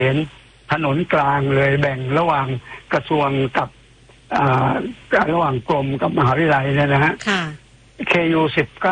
เห็นถนนกลางเลยแบ่งระหว่างกระทรวงกับระหว่างกรมกับมหาวิทยาลัยเนี่ยนะฮะKU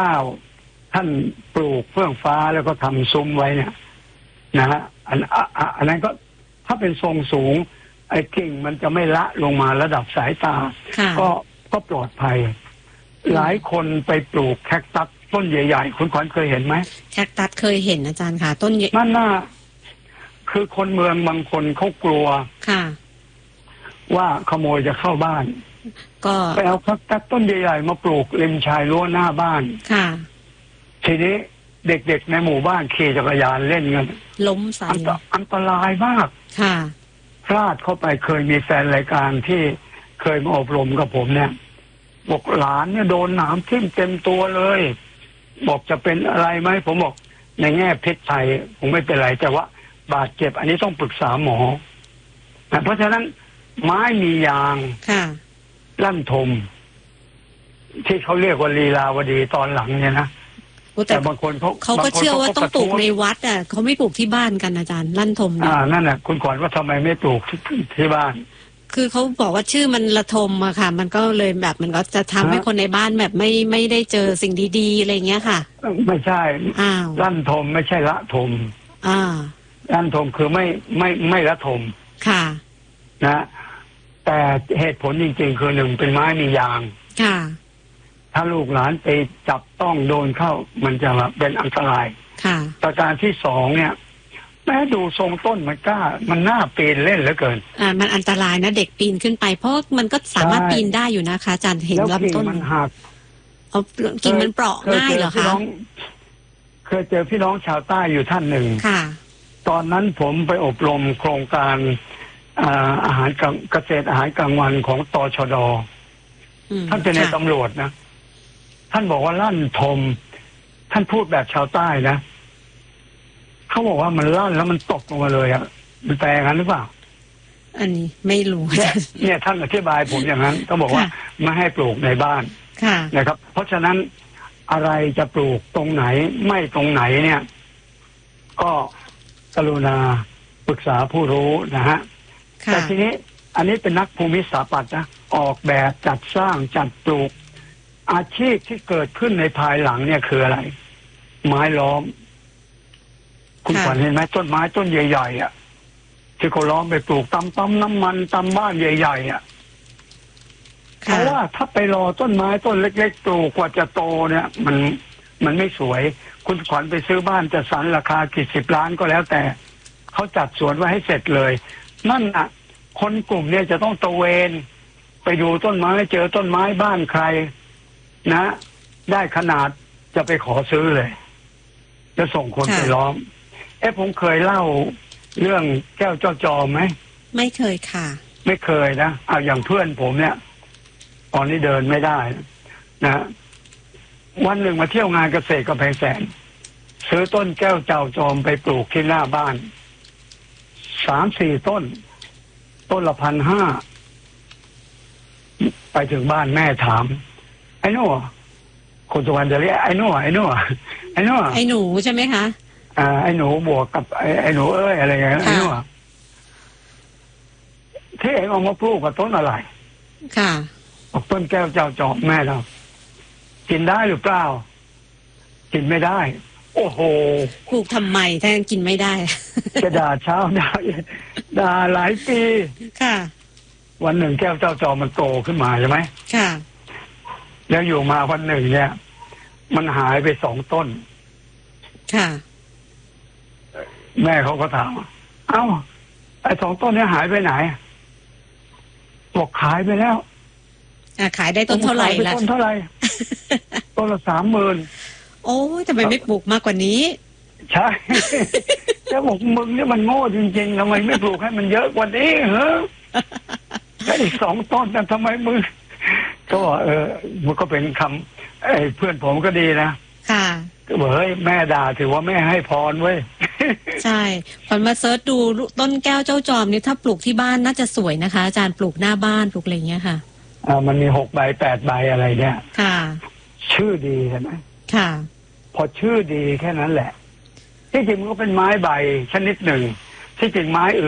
19ท่านปลูกเฟื่องฟ้าแล้วก็ทำซุ้มไว้เนี่ยนะฮะอันนั้นก็ถ้าเป็นทรงสูงไอ้กิ่งมันจะไม่ละลงมาระดับสายตาก็ปลอดภัยหลายคนไปปลูกแคคตัสต้นใหญ่ๆคุณขวัญเคยเห็นไหมแคคตัสเคยเห็นอาจารย์ค่ะต้นใหญ่นั่นน่ะคือคนเมืองบางคนเขากลัวว่าขโมยจะเข้าบ้านก็ไปเอาแคคตัสต้นใหญ่ๆมาปลูกริมชายรั้วหน้าบ้านทีนี้เด็กๆในหมู่บ้านขี่จักรยานเล่นกันล้มใส่อันตรายมากพลาดเข้าไปเคยมีแฟนรายการที่เคยมาอบรมกับผมเนี่ยบอกหลานเนี่ยโดนหนามทิ่มเต็มตัวเลยบอกจะเป็นอะไรไหมผมบอกในแง่พิษภัยผมไม่เป็นไรแต่ว่าบาดเจ็บอันนี้ต้องปรึกษาหมอเพราะฉะนั้นไม้มียางลั่นทมที่เขาเรียกว่าลีลาวดีตอนหลังเนี่ยนะแต่บางคนเขาก็เชื่อว่าต้องปลูกในวัดอ่ะเขาไม่ปลูกที่บ้านกันอาจารย์ลั่นทมนั่นแหละคุณขวัญว่าทำไมไม่ปลูกที่บ้านคือเขาบอกว่าชื่อมันละทมอะค่ะมันก็เลยแบบมันก็จะทำให้คนในบ้านแบบไม่ได้เจอสิ่งดีๆอะไรเงี้ยค่ะไม่ใช่ลั่นทมไม่ใช่ละทมลั่นทมคือไม่ละทมค่ะนะแต่เหตุผลจริงๆคือหนึ่งเป็นไม้มียางค่ะถ้าลูกหลานไปจับต้องโดนเข้ามันจะเป็นอันตรายประการที่สองเนี่ยแม้ดูทรงต้นมันน่าปีนเล่นเหลือเกินมันอันตรายนะเด็กปีนขึ้นไปเพราะมันก็สามารถปีนได้อยู่นะคะอาจารย์เห็นลำต้นมันหักกิ่งมันเปราะง่ายเหรอคะเคยเจอพี่น้องชาวใต้อยู่ท่านหนึ่งตอนนั้นผมไปอบรมโครงการอาหารเกษตรอาหารกลางวันของตชด.ท่านเป็นในตำรวจนะท่านบอกว่าลั่นทมท่านพูดแบบชาวใต้นะเขาบอกว่ามันลั่นแล้วมันตกลงมาเลยอ่ะมันแปลงั้นหรือเปล่าอันนี้ไม่รู้เนี่ยท่านอธิบายผมอย่างนั้นก็บอกว่าไม่ให้ปลูกในบ้านนะครับเพราะฉะนั้นอะไรจะปลูกตรงไหนไม่ตรงไหนเนี่ยก็กรุณาปรึกษาผู้รู้นะฮะแต่ทีนี้อันนี้เป็นนักภูมิศาสตร์นะออกแบบจัดสร้างจัดปลูกอาชีพที่เกิดขึ้นในภายหลังเนี่ยคืออะไรไม้ล้อมคุณขวัญเห็นไหมต้นไม้ต้นใหญ่ๆอ่ะที่เขาล้อมไปปลูกตามปั๊มน้ำมันตามบ้านใหญ่ๆอ่ะเพราะว่าถ้าไปรอต้นไม้ต้นเล็กๆปลูกกว่าจะโตเนี่ยมันไม่สวยคุณขวัญไปซื้อบ้านจัดสรรราคากี่สิบล้านก็แล้วแต่เขาจัดสวนไว้ให้เสร็จเลยนั่นอ่ะคนกลุ่มเนี่ยจะต้องตระเวนไปดูต้นไม้เจอต้นไม้บ้านใครนะได้ขนาดจะไปขอซื้อเลยจะส่งคนไปล้อมผมเคยเล่าเรื่องแก้วเจ้าจอมไหมไม่เคยค่ะไม่เคยนะอย่างเพื่อนผมเนี่ยตอนนี้เดินไม่ได้นะวันหนึ่งมาเที่ยวงานเกษตรกำแพงแสนซื้อต้นแก้วเจ้าจอมไปปลูกที่หน้าบ้าน3-4 ต้นละ1,500ไปถึงบ้านแม่ถามไอ้หนูคุณสุวรรณจะเรียกไอ้หนูไอ้หนูใช่ไหมคะไอ้หนูบวกกับไอ้หนูอะไรอย่างเงี้ยไอ้หนูที่เองเอามาปลูกกับต้นอะไรค่ะต้นแก้วเจ้าจอมแม่เรากินได้หรือเปล่ากินไม่ได้โอ้โหปลูกทำไมถ้ากินไม่ได้จะด่าเช้าด่าหลายปีค่ะวันหนึ่งแก้วเจ้าจอมมันโตขึ้นมาใช่ไหมค่ะแล้วอยู่มาวันหนึ่งเนี่ยมันหายไป2 ต้นค่ะแม่เขาก็ถามเอ้าไอ้2 ต้นนี้หายไปไหนบอกขายไปแล้วขายได้ต้นเท่าไหร่ล่ะต้นเท่าไหร่ต้นละ 30,000โอ้ยทำไมไม่ปลูกมากกว่านี้ใช่จะบอกมึงเนี่ยมันโง่จริงๆทำไมไม่ปลูกให้มันเยอะกว่านี้เหรอแล้วอีก2 ต้นนั้นทำไมมึงก็มันก็เป็นคำเพื่อนผมก็ดีนะค่ะก็บอกเฮ้ยแม่ด่าถือว่าแม่ให้พรเว้ยใช่พอมาเซิร์ชดูต้นแก้วเจ้าจอมนี่ถ้าปลูกที่บ้านน่าจะสวยนะคะอาจารย์ปลูกหน้าบ้านปลูกอะไรเงี้ยค่ะมันมี6 ใบ 8 ใบอะไรเนี่ยค่ะชื่อดีใช่ไหมค่ะพอชื่อดีแค่นั้นแหละที่จริงมันก็เป็นไม้ใบชนิดหนึ่งที่จริงไม้อื่น